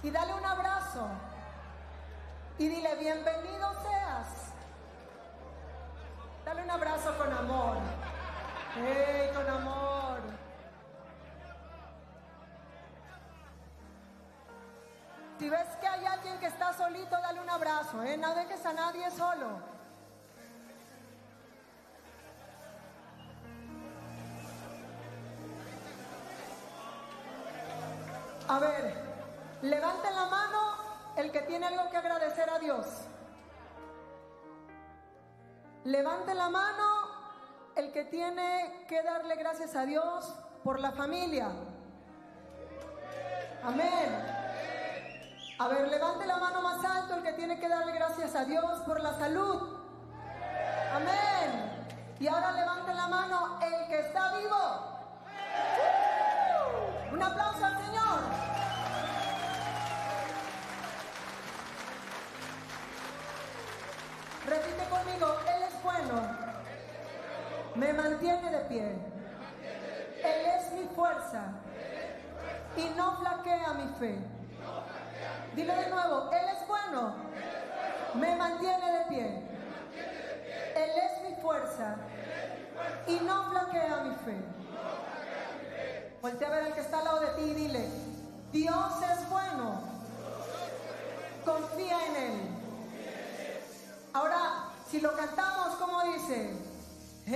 y dale un abrazo y dile: bienvenido seas. Dale un abrazo con amor. ¡Hey, con amor! Si ves que hay alguien que está solito, dale un abrazo, no dejes a nadie solo. A ver, levanten la mano el que tiene algo que agradecer a Dios. Levante la mano el que tiene que darle gracias a Dios por la familia. Amén. A ver, levante la mano más alto el que tiene que darle gracias a Dios por la salud. Amén. Y ahora levante la mano el que está vivo. Un aplauso al Señor. Repite conmigo: Él es bueno, me mantiene de pie, Él es mi fuerza y no flaquea mi fe. Dile de nuevo: Él es bueno, me mantiene de pie, Él es mi fuerza y no flaquea mi fe. Voltea a ver al que está al lado de ti y dile: Dios es bueno, confía en Él. Ahora, si lo cantamos, ¿cómo dice?